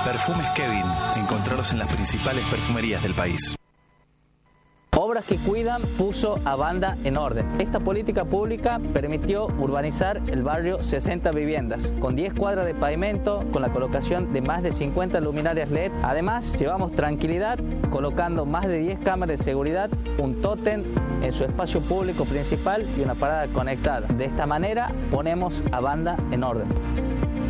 Perfumes Kevin. Encontrarlos en las principales perfumerías del país. Obras que Cuidan puso a Banda en orden. Esta política pública permitió urbanizar el barrio 60 viviendas, con 10 cuadras de pavimento, con la colocación de más de 50 luminarias LED. Además, llevamos tranquilidad colocando más de 10 cámaras de seguridad, un tótem en su espacio público principal y una parada conectada. De esta manera, ponemos a Banda en orden.